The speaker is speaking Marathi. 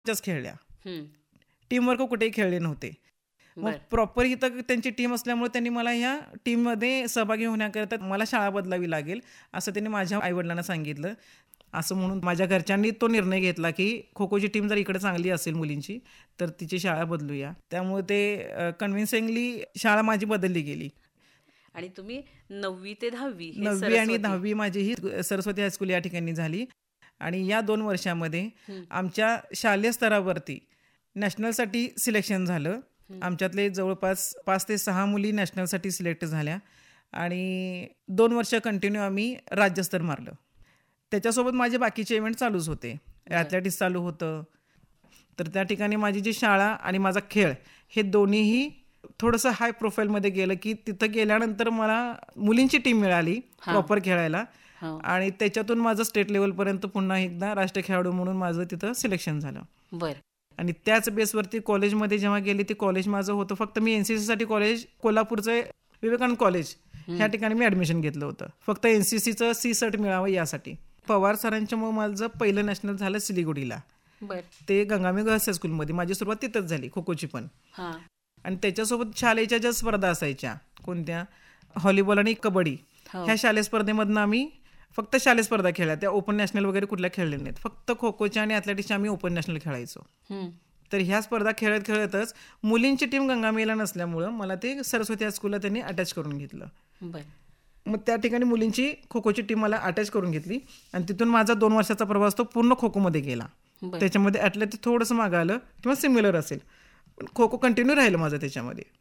खेळल्या, टीमवर्क कुठेही खेळले नव्हते. मग प्रॉपर इथं त्यांची टीम असल्यामुळे त्यांनी मला ह्या टीममध्ये सहभागी होण्याकरता मला शाळा बदलावी लागेल असं त्यांनी माझ्या आईवडिलांना सांगितलं. असं म्हणून माझ्या घरच्यांनी तो निर्णय घेतला की खो खोची टीम जर इकडे चांगली असेल मुलींची तर तिची शाळा बदलूया. त्यामुळे ते कन्व्हिन्सिंगली शाळा माझी बदलली गेली. आणि तुम्ही 9वी ते 10वी 9वी आणि 10वी माझी ही सरस्वती हायस्कूल या ठिकाणी झाली. आणि या 2 वर्षामध्ये आमच्या शालेय स्तरावरती नॅशनलसाठी सिलेक्शन झालं. आमच्यातले जवळपास 5 ते 6 मुली नॅशनलसाठी सिलेक्ट झाल्या आणि 2 वर्ष कंटिन्यू आम्ही राज्यस्तर मारलं. त्याच्यासोबत माझे बाकीचे इव्हेंट चालूच होते. ॲथलेटिक्स चालू होतं. तर त्या ठिकाणी माझी जी शाळा आणि माझा खेळ हे दोन्हीही थोडंसं हाय प्रोफाईलमध्ये गेलं की तिथं गेल्यानंतर मला मुलींची टीम मिळाली प्रॉपर खेळायला आणि त्याच्यातून माझं स्टेट लेवलपर्यंत पुन्हा एकदा राष्ट्रीय खेळाडू म्हणून माझं तिथं सिलेक्शन झालं. बरं. आणि त्याच बेसवरती कॉलेजमध्ये जेव्हा गेली ती कॉलेज माझं होतं फक्त मी NCCसाठी कॉलेज कोल्हापूरचं विवेकानंद कॉलेज ह्या ठिकाणी मी ॲडमिशन घेतलं होतं फक्त NCCचं C-सर्ट मिळावं यासाठी. पवार सरांच्यामुळे माझं पहिलं नॅशनल झालं सिलिगुडीला. ते गंगामी गर्ल्स हायस्कूलमध्ये माझी सुरुवात तिथंच झाली खो खोची पण. आणि त्याच्यासोबत शाळेच्या ज्या स्पर्धा असायच्या कोणत्या व्हॉलीबॉल आणि कबड्डी ह्या शालेय स्पर्धेमधनं आम्ही फक्त शालेय स्पर्धा खेळल्या. त्या ओपन नॅशनल वगैरे कुठल्या खेळल्या नाहीत. फक्त खो खोच्या आणि ॲथलेटिक्सच्या आम्ही ओपन नॅशनल खेळायचो. तर ह्या स्पर्धा खेळत खेळतच मुलींची टीम गंगामेला नसल्यामुळं मला ते सरस्वती हायस्कूलला त्यांनी अटॅच करून घेतलं. मग त्या ठिकाणी मुलींची खो खोची टीम मला अटॅच करून घेतली आणि तिथून माझा 2 वर्षाचा प्रवास तो पूर्ण खो खोमध्ये गेला. त्याच्यामध्ये ॲथलेटिक्स थोडंसं मागं आलं किंवा सिमिलर असेल पण खो खो कंटिन्यू राहिलं माझं त्याच्यामध्ये.